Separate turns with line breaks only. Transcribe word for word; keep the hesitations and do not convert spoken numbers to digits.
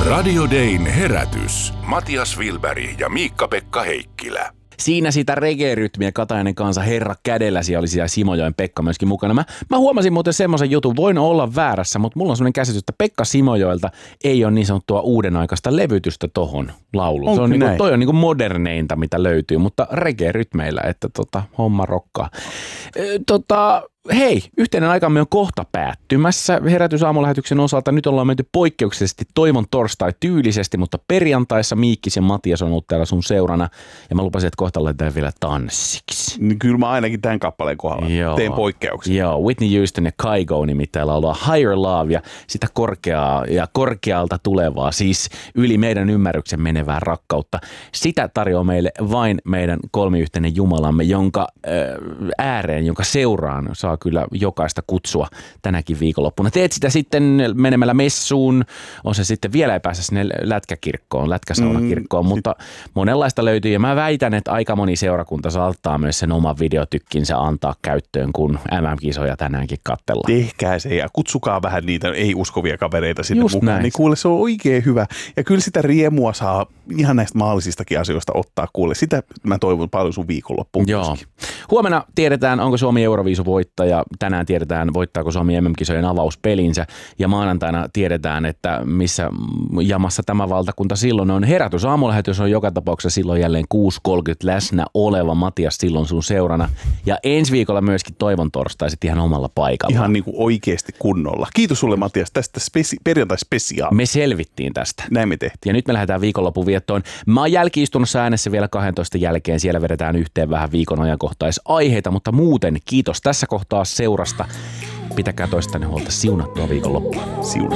Radio Dayn herätys. Matias Wilberg ja Miikka-Pekka Heikkilä.
Siinä sitä reggae-rytmiä Katainen kanssa herra kädellä, siellä oli siellä Simojoen Pekka myöskin mukana. Mä, mä huomasin muuten semmoisen jutun, voin olla väärässä, mutta mulla on semmoinen käsitys, että Pekka Simojoelta ei ole niin sanottua uudenaikaista levytystä tohon lauluun. Se on niinku, toi on niinku moderneinta, mitä löytyy, mutta reggae-rytmeillä, että tota, homma rokkaa. E, tota... Hei, yhteinen aikamme on kohta päättymässä herätysaamulähetyksen osalta. Nyt ollaan menty poikkeuksellisesti toivon torstai tyylisesti, mutta perjantaissa Miikkis ja Matias on ollut täällä sun seurana. Ja mä lupasin, että kohta laitetaan vielä tanssiksi.
Niin kyllä mä ainakin tämän kappaleen kohdalla Joo. teen poikkeuksia.
Joo, Whitney Houston ja Kygo nimittäin laulaa Higher Love ja sitä korkeaa ja korkealta tulevaa, siis yli meidän ymmärryksen menevää rakkautta. Sitä tarjoaa meille vain meidän kolmiyhteinen Jumalamme, jonka ääreen, jonka seuraan saa kyllä jokaista kutsua tänäkin viikonloppuna. Teet sitä sitten menemällä messuun, on se sitten vielä ei pääse sinne lätkäkirkkoon, lätkäsaunakirkkoon, mm, mutta sit... monenlaista löytyy ja mä väitän, että aika moni seurakunta saattaa myös sen oman videotykkinsä antaa käyttöön, kun M M-kisoja tänäänkin katsellaan.
Tehkää se ja kutsukaa vähän niitä ei-uskovia kavereita sinne
Just
mukaan,
näin.
niin kuule se on oikein hyvä ja kyllä sitä riemua saa ihan näistä maallisistakin asioista ottaa kuule. Sitä mä toivon paljon sun viikonloppuun.
Joo. Huomenna tiedetään, onko Suomi Euroviisu voittaja. Ja tänään tiedetään, voittaako Suomi M M-kisojen avauspelinsä. Ja maanantaina tiedetään, että missä jamassa tämä valtakunta silloin on. Herätys aamulähetys on joka tapauksessa silloin jälleen kuusi kolmekymmentä läsnä oleva. Matias silloin sun seurana. Ja ensi viikolla myöskin toivon torstaisit ihan omalla paikalla.
Ihan niin kuin oikeasti kunnolla. Kiitos sulle Matias tästä spesi- perjantai-spesiaa.
Me selvittiin tästä.
Näin me tehtiin.
Ja nyt me lähdetään viikonlopun viettoon. Mä oon jälki-istunnossa äänessä vielä kahdentoista jälkeen. Siellä vedetään yhteen vähän viikon ajankohtaisaiheita, mutta muuten kiitos tässä kohtaa seurasta. Pitäkää toistanne huolta. Siunattua viikonloppua.
Siunattua.